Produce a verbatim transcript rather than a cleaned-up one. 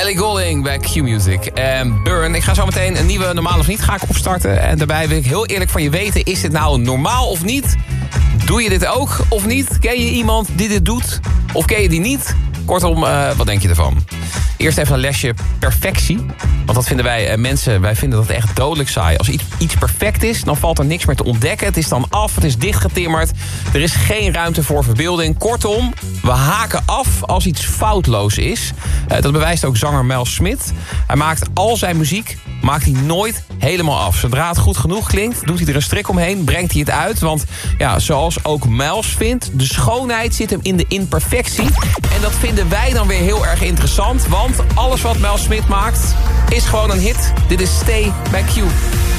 Ellie Goulding bij Q-Music. En Burn, ik ga zo meteen een nieuwe Normaal of Niet ga ik opstarten. En daarbij wil ik heel eerlijk van je weten, is dit nou normaal of niet? Doe je dit ook of niet? Ken je iemand die dit doet? Of ken je die niet? Kortom, uh, wat denk je ervan? Eerst even een lesje perfectie. Want dat vinden wij uh, mensen, wij vinden dat echt dodelijk saai. Als iets, iets perfect is, dan valt er niks meer te ontdekken. Het is dan af, het is dichtgetimmerd. Er is geen ruimte voor verbeelding. Kortom, we haken af als iets foutloos is. Uh, dat bewijst ook zanger Mel Smit. Hij maakt al zijn muziek, maakt hij nooit helemaal af. Zodra het goed genoeg klinkt, doet hij er een strik omheen, brengt hij het uit. Want ja, zoals ook Mels vindt, de schoonheid zit hem in de imperfectie. En dat vinden wij dan weer heel erg interessant. Want alles wat Mel Smit maakt, is gewoon een hit. Dit is Stay bij Q.